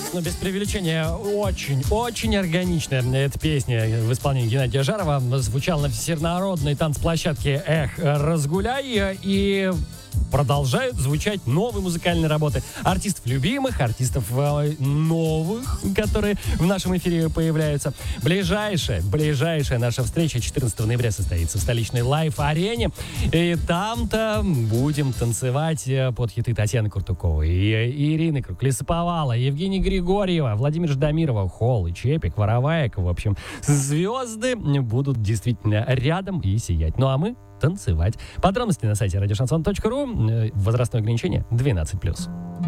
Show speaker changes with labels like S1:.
S1: Но без преувеличения очень органичная эта песня в исполнении Геннадия Жарова звучала на всенародной танцплощадке «Эх, разгуляй», и продолжают звучать новые музыкальные работы артистов любимых, артистов новых, которые в нашем эфире появляются. Ближайшая наша встреча 14 ноября состоится в столичной Лайф-арене. И там-то будем танцевать под хиты Татьяны Куртуковой, Ирины Круг, Лесоповала, Евгения Григорьева, Владимира Ждамирова, Холл и Чепик, Вороваек. В общем, звезды будут действительно рядом и сиять. Ну а мы танцевать. Подробности на сайте radiošanson.ru. Возрастное ограничение 12+.